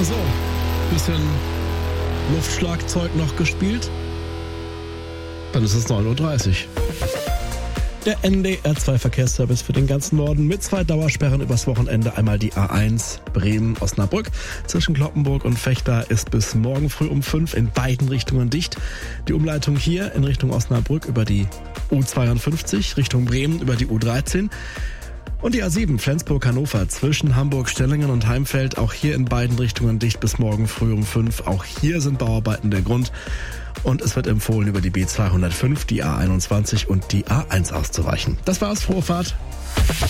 So, bisschen Luftschlagzeug noch gespielt. Dann ist es 9.30 Uhr. Der NDR2 Verkehrsservice für den ganzen Norden mit 2 Dauersperren übers Wochenende. Einmal die A1 Bremen-Osnabrück zwischen Cloppenburg und Vechta ist bis morgen früh um 5 in beiden Richtungen dicht. Die Umleitung hier in Richtung Osnabrück über die U52, Richtung Bremen über die U13. Und die A7 Flensburg-Hannover zwischen Hamburg-Stellingen und Heimfeld, auch hier in beiden Richtungen dicht bis morgen früh um 5. Auch hier sind Bauarbeiten der Grund. Und es wird empfohlen, über die B205, die A21 und die A1 auszuweichen. Das war's, frohe Fahrt.